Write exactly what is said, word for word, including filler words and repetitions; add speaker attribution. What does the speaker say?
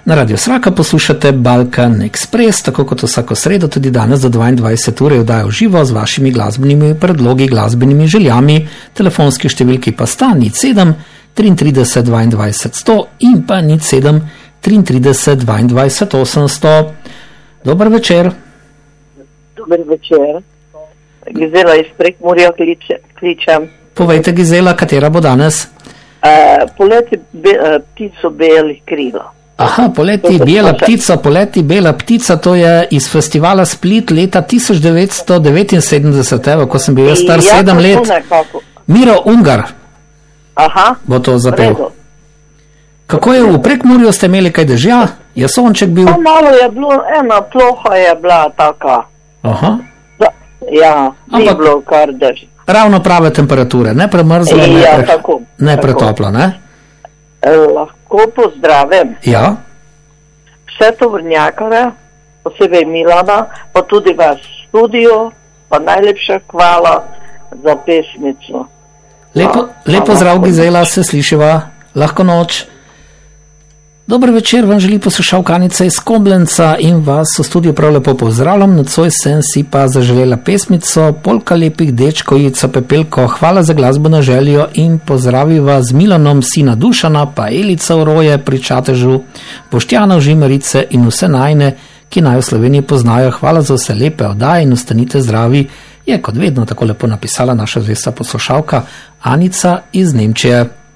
Speaker 1: Na Radio Svaka poslušate Balkan Express, tako kot vsako sredo, tudi danes do dvaindvajset ure vdajo živo z vašimi glasbenimi predlogi, glasbenimi željami. Telefonski številki pa sta nič sedem triintrideset dvaindvajset sto in pa nič sedem triintrideset dvaindvajset osemsto. Dober večer.
Speaker 2: Dober večer. Gizela iz Prekmurja kliče, kličem.
Speaker 1: Povejte, Gizela, katera bo danes?
Speaker 2: Uh, poleti be, uh, ptico belih krila.
Speaker 1: Aha, poleti bela ptica, poleti bela ptica, to je iz festivala Split leta tisoč devetsto devetinsedemdeset, evo, ko sem bil jaz star
Speaker 2: ja,
Speaker 1: sedem let.
Speaker 2: Nekako.
Speaker 1: Miro Ungar
Speaker 2: Aha,
Speaker 1: bo to zapel.
Speaker 2: redo.
Speaker 1: Kako je v Prekmurju, ste imeli kaj dežja? Je sonček bil?
Speaker 2: Pa malo je bilo, ena ploha je bila taka.
Speaker 1: Aha.
Speaker 2: Da, ja, ni
Speaker 1: Ampak-
Speaker 2: bilo kar dež.
Speaker 1: Ravno prave temperature, ne premrzlo, ne,
Speaker 2: Ja,
Speaker 1: pre,
Speaker 2: tako,
Speaker 1: ne
Speaker 2: tako.
Speaker 1: pretoplo, ne?
Speaker 2: E, lahko pozdravim
Speaker 1: Ja,
Speaker 2: vse tovrnjakare, posebej Milana, pa tudi vas v studiu, pa najlepša hvala za pesmico.
Speaker 1: lepo,
Speaker 2: Ja,
Speaker 1: lepo
Speaker 2: hvala.
Speaker 1: zdrav, Gizela, se slišiva, lahko noč. Dober večer vam želi poslušalkanica iz Koblenca in vas v studiu prav lepo pozdravljam, nocoj sem si pa zaželela pesmico Polka lepih dečkov Jico Pepelko, hvala za glasbeno željo in pozdraviva z Milanom, sina Dušana, pa Elica Uroje pri Čatežu, Boštjana Žimarice in vse najne, ki naj v Sloveniji poznajo. Hvala za vse lepe oddaje in ostanite zdravi, je kot vedno tako lepo napisala naša zvesta poslušalka Anica iz Nemčije.